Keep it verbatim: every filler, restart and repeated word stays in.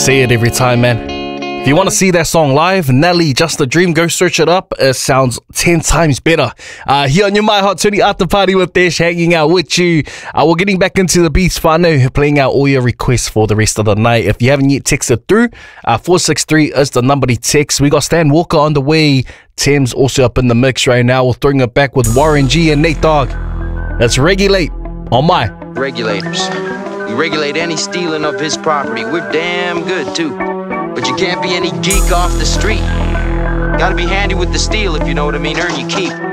Say it every time, man. If you want to see that song live, Nelly, Just a Dream, go search it up. It sounds ten times better. Uh, here on your My Hot twenty After Party with Dash, hanging out with you. Uh, we're getting back into the beats, whānau, playing out all your requests for the rest of the night. If you haven't yet texted through, uh, four six three is the number to text. We got Stan Walker on the way. Tim's also up in the mix right now. We're throwing it back with Warren G and Nate Dogg. Let's regulate on my Regulators. We regulate any stealing of his property. We're damn good too. But you can't be any geek off the street. Gotta be handy with the steel, if you know what I mean. Earn your keep.